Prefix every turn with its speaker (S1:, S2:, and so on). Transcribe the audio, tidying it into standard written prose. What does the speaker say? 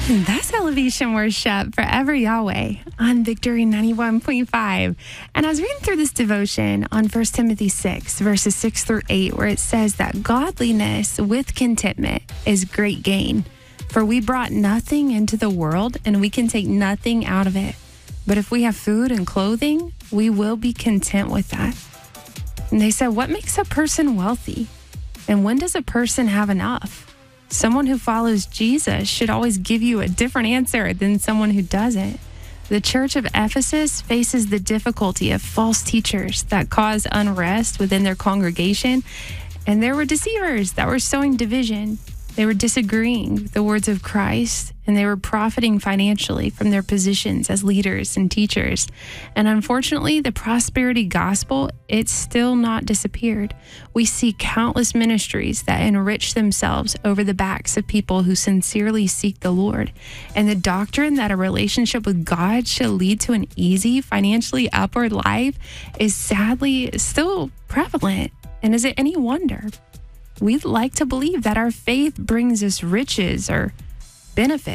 S1: And that's Elevation Worship, Forever Yahweh, on Victory 91.5. And I was reading through this devotion on 1 Timothy 6, verses 6 through 8, where it says that godliness with contentment is great gain. For we brought nothing into the world, and we can take nothing out of it. But if we have food and clothing, we will be content with that. And they said, what makes a person wealthy? And when does a person have enough? Someone who follows Jesus should always give you a different answer than someone who doesn't. The church of Ephesus faces the difficulty of false teachers that cause unrest within their congregation, and there were deceivers that were sowing division. They were disagreeing with the words of Christ, and they were profiting financially from their positions as leaders and teachers. And unfortunately, the prosperity gospel, it's still not disappeared. We see countless ministries that enrich themselves over the backs of people who sincerely seek the Lord. And the doctrine that a relationship with God should lead to an easy, financially upward life is sadly still prevalent. And is it any wonder? We'd like to believe that our faith brings us riches or benefit.